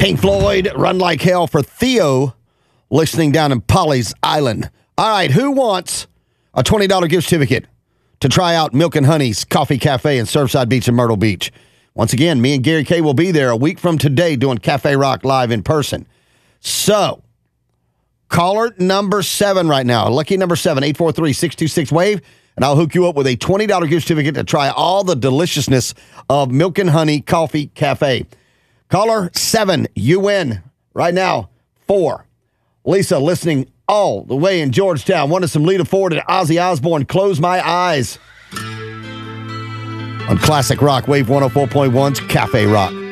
Pink Floyd, Run Like Hell for Theo, listening down in Polly's Island. All right, who wants a $20 gift certificate to try out Milk and Honey's Coffee Cafe in Surfside Beach and Myrtle Beach? Once again, me and Gary K will be there a week from today doing Cafe Rock live in person. So, caller number 7 right now, lucky number 7, 843-626-WAVE, and I'll hook you up with a $20 gift certificate to try all the deliciousness of Milk and Honey Coffee Cafe. Caller 7, you win right now. 4, Lisa, listening all the way in Georgetown, wanted some Lita Ford and Ozzy Osbourne, Close My Eyes. On Classic Rock, Wave 104.1's Cafe Rock.